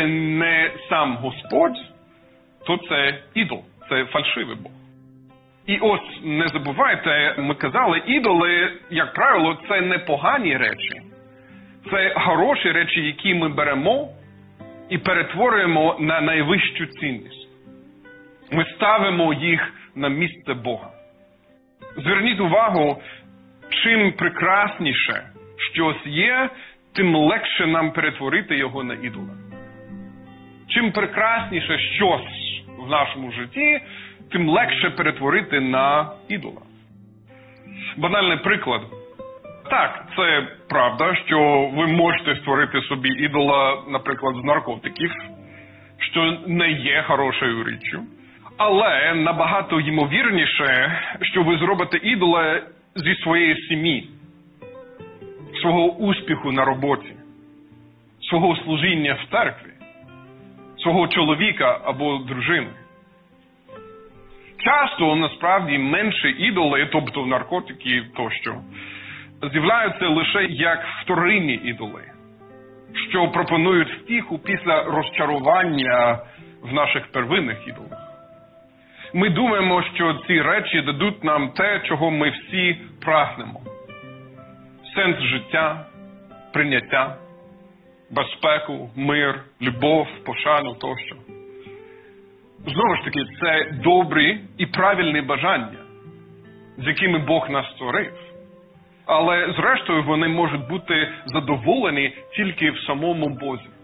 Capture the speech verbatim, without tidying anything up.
це не сам Господь, то це ідол, це фальшивий Бог. І ось, не забувайте, ми казали, ідоли, як правило, це не погані речі. Це хороші речі, які ми беремо і перетворюємо на найвищу цінність. Ми ставимо їх на місце Бога. Зверніть увагу, чим прекрасніше щось є, тим легше нам перетворити його на ідола. Чим прекрасніше щось в нашому житті, тим легше перетворити на ідола. Банальний приклад. Так, це правда, що ви можете створити собі ідола, наприклад, з наркотиків, що не є хорошою річчю. Але набагато ймовірніше, що ви зробите ідола зі своєї сім'ї, свого успіху на роботі, свого служіння в церкві, свого чоловіка або дружини. Часто, насправді, менші ідоли, тобто наркотики тощо, з'являються лише як вторинні ідоли, що пропонують втіху після розчарування в наших первинних ідолах. Ми думаємо, що ці речі дадуть нам те, чого ми всі прагнемо. Сенс життя, прийняття, безпеку, мир, любов, пошану тощо. Знову ж таки, це добрі і правильні бажання, з якими Бог нас створив. Але, зрештою, вони можуть бути задоволені тільки в самому Бозі.